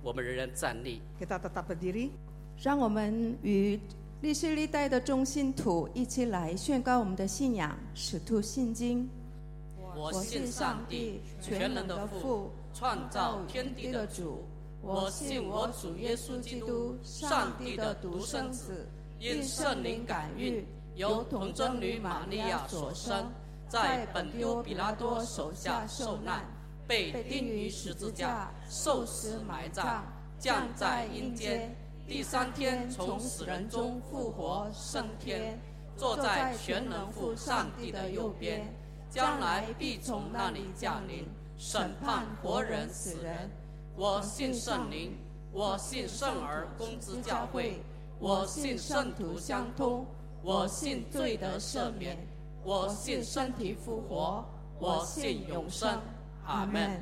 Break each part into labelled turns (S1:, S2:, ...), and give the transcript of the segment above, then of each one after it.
S1: 我们仍然站立。
S2: Kita tetap berdiri.
S3: 让我们与历世历代的众信徒一起来宣告我们的信仰。使徒信经：
S1: 我信上帝，全能的父，创造天地的主。我信我主耶稣基督，上帝的独生子，因圣灵感孕，由童贞女玛利亚所生，在本丢比拉多手下受难，被钉于十字架，受死埋葬，降在阴间。第3天从死人中复活升天，坐在全能父上帝的右边，将来必从那里降临，审判活人死人。我信圣灵，我信圣而公之教会，我信圣徒相通，我信罪得赦免，我信身体复活，我信永生。阿们。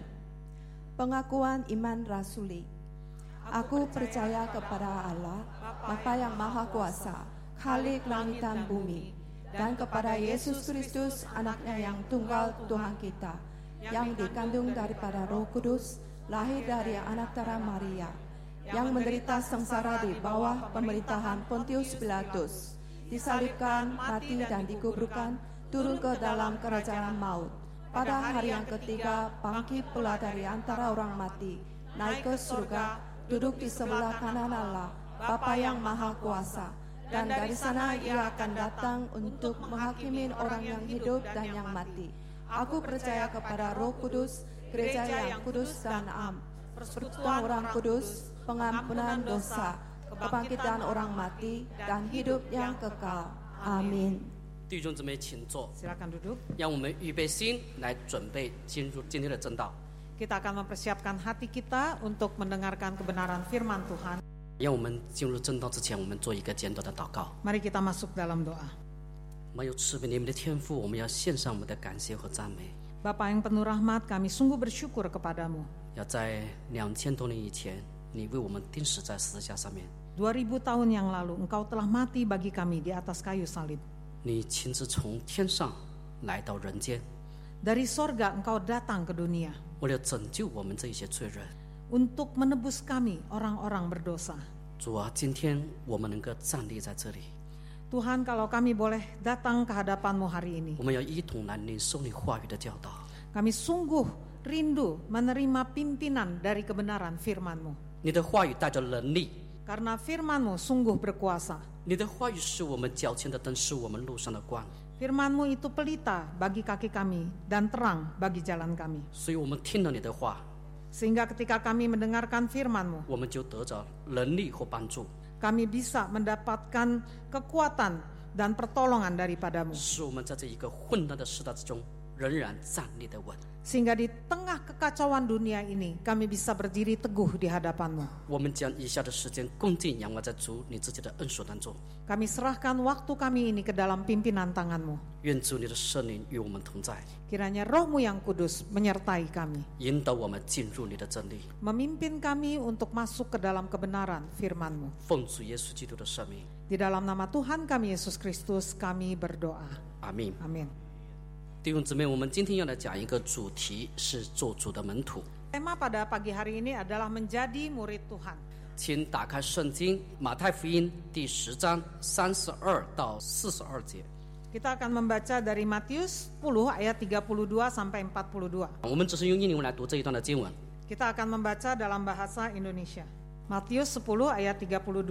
S3: Pengakuan iman rasuli. Aku percaya kepada Allah, Bapa yang Maha Kuasa, Khalik langit dan bumi, dan kepada Yesus Kristus, anaknya yang tunggal Tuhan kita, yang dikandung daripada Roh Kudus, lahir dari anak darah Maria, yang menderita sengsara di bawah pemerintahan Pontius Pilatus, disalibkan, mati dan dikuburkan, turun ke dalam kerajaan maut. Pada hari yang ketiga, bangkit pula dari antara orang mati, naik ke surga, duduk di sebelah kanan Allah, Bapa yang Maha Kuasa, dan dari sana Ia akan datang untuk menghakimi orang yang hidup dan yang mati. Aku percaya kepada Roh Kudus, gereja yang kudus dan am, persekutuan orang kudus, pengampunan dosa, kebangkitan orang mati, dan hidup yang kekal. Amin.
S1: 弟兄姊妹，请坐。
S2: Silakan duduk.
S1: 让我们预备心来准备进入今天的正道。
S2: Kita akan mempersiapkan hati kita untuk mendengarkan kebenaran firman Tuhan.
S1: 让我们进入正道之前，我们做一个简短的祷告。
S2: Mari kita masuk dalam doa.
S1: 没有慈悲怜悯的天父，我们要献上我们的感谢和赞美。
S2: Bapa yang penuh rahmat, kami sungguh bersyukur kepadamu.
S1: 要在2000多年以前，你为我们钉死在十字架上面，
S2: 2000 tahun yang lalu, Engkau telah mati bagi kami di atas kayu salib.
S1: 你亲自从天上来到人间，
S2: Dari sorga Engkau datang ke dunia
S1: 为了拯救我们这一些罪人。
S2: untuk menebus kami, orang-orang berdosa.
S1: 主啊，今天我们能够站立在这里，
S2: Tuhan, kalau kami boleh datang ke hadapan-Mu hari ini,
S1: 我们要一同来领受你话语的教导。
S2: kami sungguh rindu menerima pimpinan dari kebenaran firman-Mu.
S1: 你的话语带着能力，
S2: Karena firman-Mu sungguh berkuasa.
S1: 你的话语是我们脚前的灯，是我们路上的光。
S2: Firman-Mu itu pelita bagi kaki kami dan terang bagi jalan kami.
S1: 所以我们听了你的话，
S2: Sehingga ketika kami mendengarkan firman-Mu,
S1: 我们就得着能力和帮助，
S2: kami bisa mendapatkan kekuatan dan pertolongan daripada-Mu.
S1: 使我们在这一个混乱的时代之中，仍然站立得稳。
S2: Sehingga di tengah kekacauan dunia ini, kami bisa berdiri teguh di hadapan-Mu.
S1: 我们将以下的时间恭敬仰望在主你自己的恩所当中，
S2: Kami serahkan waktu kami ini ke dalam pimpinan tangan-Mu.
S1: 愿主你的圣灵与我们同在，
S2: Kiranya Roh-Mu yang kudus menyertai kami,
S1: 引导我们进入你的真理。
S2: memimpin kami untuk masuk ke dalam kebenaran firman-Mu.
S1: 奉主耶稣基督的圣名，
S2: Di dalam nama Tuhan kami Yesus Kristus kami berdoa.
S1: 阿门。
S2: Amin.
S1: 弟兄姊妹，我们今天要来讲一个主题，是做主的门徒。
S2: Tema pada pagi hari ini adalah menjadi murid Tuhan.
S1: 请打开圣经马太福音第10章32到42节。
S2: Kita akan membaca dari Matius 10 ayat 32 sampai 42.
S1: 我们只是用印尼文来读这一段的经文。
S2: Kita akan membaca dalam bahasa Indonesia. Matius 10 ayat 32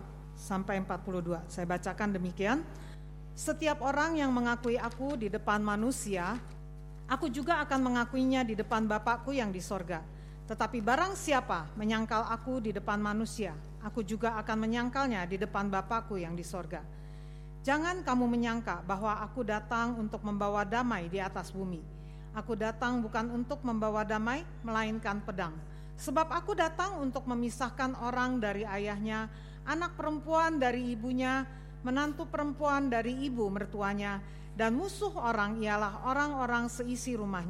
S2: sampai 42. Saya bacakan demikian. Setiap orang yang mengakui aku di depan manusia, aku juga akan mengakuinya di depan Bapakku yang di sorga. Tetapi barang siapa menyangkal aku di depan manusia, aku juga akan menyangkalnya di depan Bapakku yang di sorga. Jangan kamu menyangka bahwa aku datang untuk membawa damai di atas bumi. Aku datang bukan untuk membawa damai, melainkan pedang. Sebab aku datang untuk memisahkan orang dari ayahnya, anak perempuan dari ibunya, menantu perempuan dari ibu mertuanya, dan musuh orang ialah orang-orang seisi rumahnya.